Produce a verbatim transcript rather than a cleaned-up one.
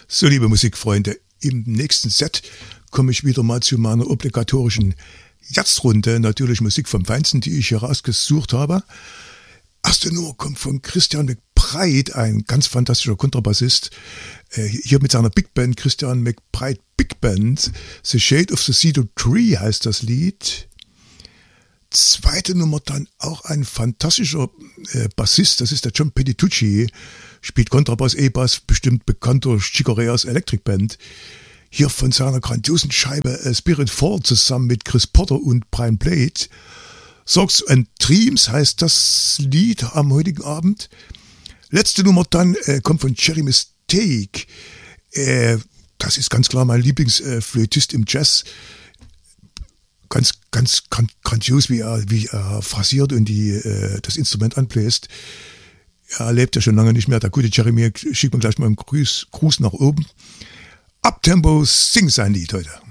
So, liebe Musikfreunde, im nächsten Set komme ich wieder mal zu meiner obligatorischen Jazzrunde. Natürlich Musik vom Feinsten, die ich hier rausgesucht habe. Erste Nummer kommt von Christian McBride, ein ganz fantastischer Kontrabassist. Hier mit seiner Big Band, Christian McBride Big Band. The Shade of the Cedar Tree heißt das Lied. Zweite Nummer dann auch ein fantastischer äh, Bassist, das ist der John Petitucci, spielt Kontrabass, E-Bass, bestimmt bekannter Chicoreas Electric Band. Hier von seiner grandiosen Scheibe äh, Spirit Fall zusammen mit Chris Potter und Brian Blade. Songs and Dreams heißt das Lied am heutigen Abend. Letzte Nummer dann äh, kommt von Jerry Mistake. Äh, das ist ganz klar mein Lieblingsflötist äh, im Jazz. Ganz, ganz grandios, wie er, wie er phrasiert und die, äh, das Instrument anbläst. Er lebt ja schon lange nicht mehr. Der gute Jeremy schickt mir gleich mal einen Gruß, Gruß nach oben. Uptempo, sing sein Lied heute.